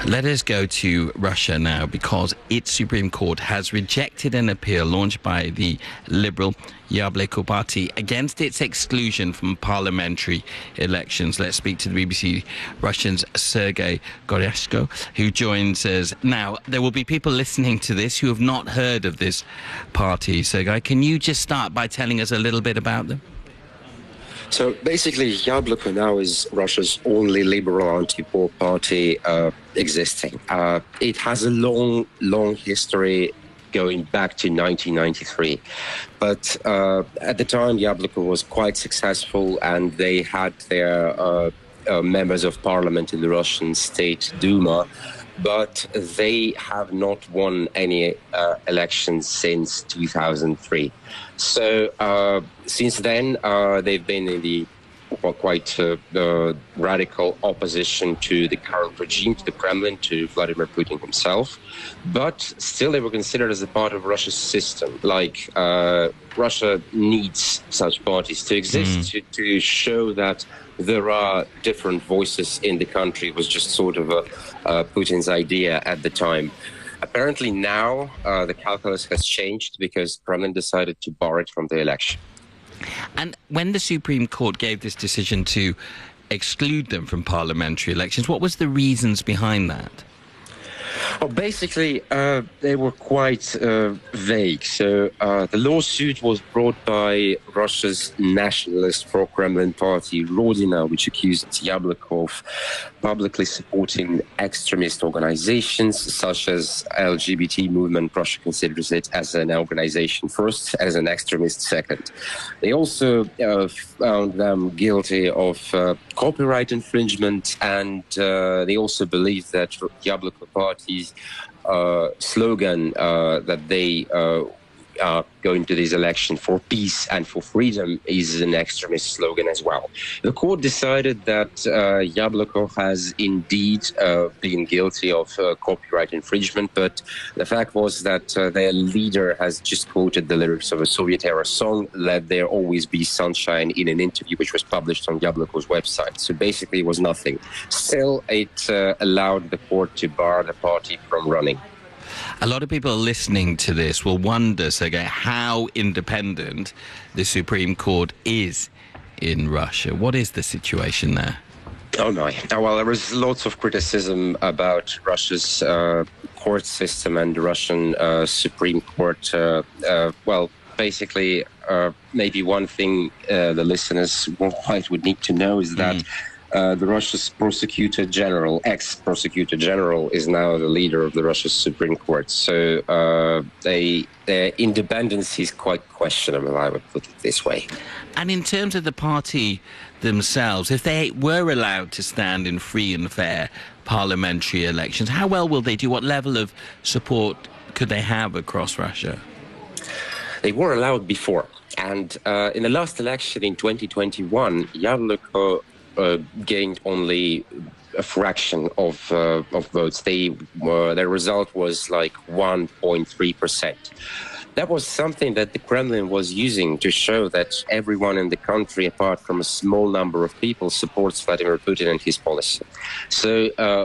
Let us go to Russia now, because its Supreme Court has rejected an appeal launched by the Liberal Yabloko Party against its exclusion from parliamentary elections. Let's speak to the BBC Russian's Sergei Goryashko, who joins us now. There will be people listening to this who have not heard of this party. Sergei, can you just start by telling us a little bit about them? So basically, Yabloko now is Russia's only liberal anti-war party existing. It has a long history going back to 1993. But at the time, Yabloko was quite successful, and they had their members of parliament in the Russian State Duma, but they have not won any elections since 2003. So since then, they've been in the quite radical opposition to the current regime, to the Kremlin, to Vladimir Putin himself. But still, they were considered as a part of Russia's system. Like, Russia needs such parties to exist to show that there are different voices in the country. It was just sort of Putin's idea at the time. Apparently now the calculus has changed, because Kremlin decided to bar it from the election. And when the Supreme Court gave this decision to exclude them from parliamentary elections, what was the reasons behind that? Well, basically, they were quite vague. So the lawsuit was brought by Russia's nationalist pro-Kremlin party, Rodina, which accused Yabloko of publicly supporting extremist organizations such as LGBT movement. Russia considers it as an organization first, as an extremist second. They also found them guilty of copyright infringement, and they also believe that Yabloko Party's slogan that they are going to this election for peace and for freedom is an extremist slogan as well. The court decided that Yabloko has indeed been guilty of copyright infringement, but the fact was that their leader has just quoted the lyrics of a Soviet-era song, "Let There Always Be Sunshine," in an interview which was published on Yabloko's website. So basically it was nothing. Still, it allowed the court to bar the party from running. A lot of people listening to this will wonder, Sergei, how independent the Supreme Court is in Russia. What is the situation there? Oh, no. Well, there is lots of criticism about Russia's court system and the Russian Supreme Court. Well, basically, maybe one thing the listeners would need to know is that the Russia's prosecutor general, ex-prosecutor general, is now the leader of the Russian Supreme Court. So their independence is quite questionable, I would put it this way. And in terms of the party themselves, if they were allowed to stand in free and fair parliamentary elections, how well will they do? What level of support could they have across Russia? They were allowed before. And in the last election in 2021, Yabloko gained only a fraction of votes. Their result was like 1.3%. That was something that the Kremlin was using to show that everyone in the country, apart from a small number of people, supports Vladimir Putin and his policy. So